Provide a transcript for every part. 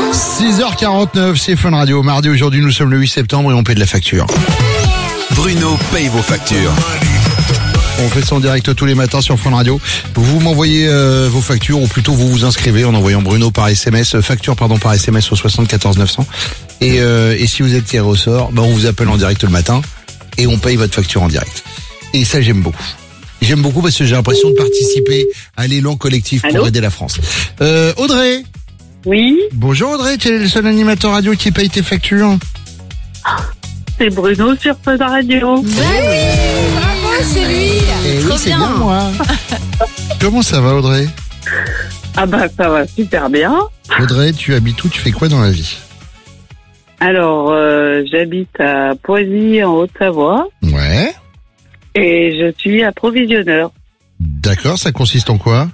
6h49, c'est Fun Radio. Mardi, aujourd'hui, nous sommes le 8 septembre et on paie de la facture. Bruno paye vos factures. On fait ça en direct tous les matins sur Fun Radio. Vous m'envoyez vos factures, ou plutôt vous vous inscrivez en envoyant Bruno par SMS, par SMS au 74 900. Et si vous êtes tiré au sort, on vous appelle en direct le matin et on paye votre facture en direct. Et ça, j'aime beaucoup. J'aime beaucoup parce que j'ai l'impression de participer à l'élan collectif pour aider la France. Audrey. Oui. Bonjour Audrey, tu es le seul animateur radio qui paye tes factures. C'est Bruno sur Fun Radio. Oui, bravo, c'est lui. Trop c'est bien. bien moi. Comment ça va Audrey? Ah bah ça va super bien. Audrey, tu habites où? Tu fais quoi dans la vie? Alors, j'habite à Poisy en Haute-Savoie Ouais. et je suis approvisionneur. D'accord, ça consiste en quoi?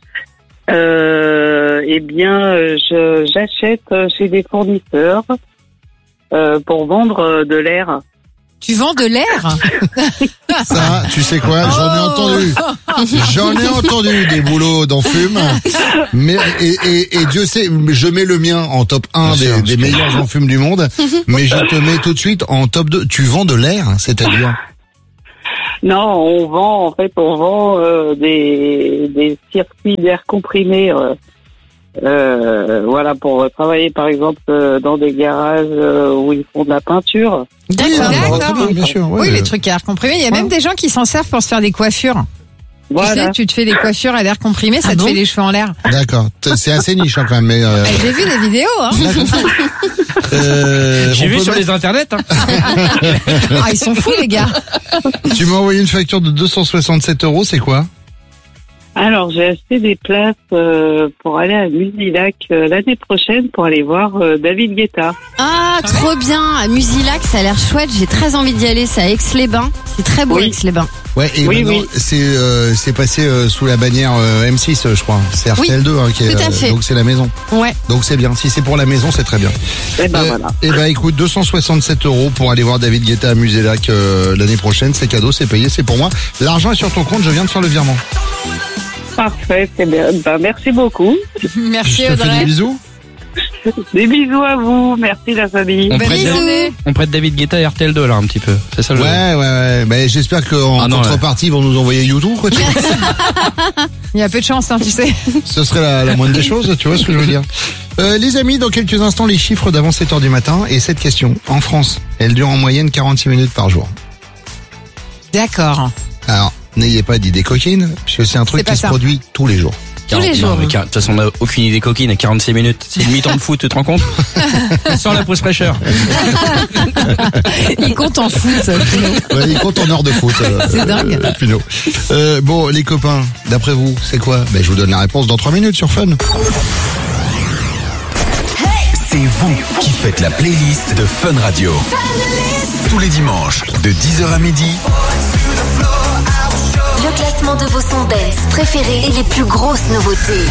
J'achète chez des fournisseurs pour vendre de l'air. Tu vends de l'air? Ça, tu sais quoi? J'en ai entendu des boulots d'enfume. Mais, et Dieu sait, je mets le mien en top 1 des meilleurs enfumes du monde. Mais je te mets tout de suite en top 2. Tu vends de l'air, c'est-à-dire? Non, on vend des circuits d'air comprimé. Pour travailler par exemple dans des garages où ils font de la peinture. D'accord. Bien sûr, ouais. Oui, les trucs à air comprimé. Il y a même des gens qui s'en servent pour se faire des coiffures. Voilà. Tu sais, tu te fais des coiffures à l'air comprimé, ça te fait les cheveux en l'air. D'accord. C'est assez niche quand même. Mais J'ai vu des vidéos. Hein. J'ai vu sur les internets. Ah, ils sont fous les gars. Tu m'as envoyé une facture de 267 €, c'est quoi? Alors, j'ai acheté des places pour aller à Musilac l'année prochaine pour aller voir David Guetta. Ah, trop bien. À Musilac, ça a l'air chouette. J'ai très envie d'y aller. C'est à Aix-les-Bains. C'est très beau, Oui. Aix-les-Bains. Ouais, et maintenant, c'est passé sous la bannière M6, je crois. C'est RTL2 qui est, tout à fait. donc c'est la maison. Ouais. Donc c'est bien. Si c'est pour la maison, c'est très bien. Et ben voilà. Et ben écoute, 267 € pour aller voir David Guetta à Musilac l'année prochaine. C'est cadeau, c'est payé, c'est pour moi. L'argent est sur ton compte, je viens de faire le virement. Parfait, c'est bien. Ben, merci beaucoup. Merci Je te fais des Audrey. bisous. Des bisous à vous. Merci la famille. On Bonne prête, journée. on prête David Guetta et RTL2 là un petit peu. C'est ça le Ouais. Ben, j'espère qu'en contrepartie, ils vont nous envoyer YouTube, quoi. Il y a peu de chance, hein, tu sais. Ce serait la moindre des choses, tu vois ce que je veux dire. Les amis, dans quelques instants, les chiffres d'avant 7h du matin. Et cette question, en France, elle dure en moyenne 46 minutes par jour. D'accord. Alors, n'ayez pas d'idée coquine, puisque c'est un truc C'est pas qui se ça. produit tous les jours. Tous les jours. Non, mais de toute façon, on n'a aucune idée coquine. 46 minutes. C'est une mi-temps de foot, tu te rends compte? Sans la pause fraîcheur. Il compte en foot, Pino. Ouais, il compte en heure de foot. C'est dingue. Pino. Bon, les copains, d'après vous, c'est quoi? Je vous donne la réponse dans 3 minutes sur Fun. C'est vous qui faites la playlist de Fun Radio. Tous les dimanches, de 10h à midi. Le classement de vos sons dance préférés et les plus grosses nouveautés.